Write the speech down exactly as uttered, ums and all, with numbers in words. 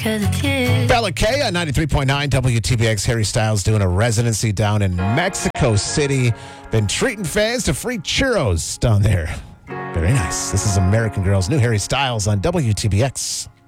'Cause it's you. Bella K on ninety-three point nine W T B X. Harry Styles doing a residency down in Mexico City. Been treating fans to free churros down there. Very nice. This is American Girls, new Harry Styles on W T B X.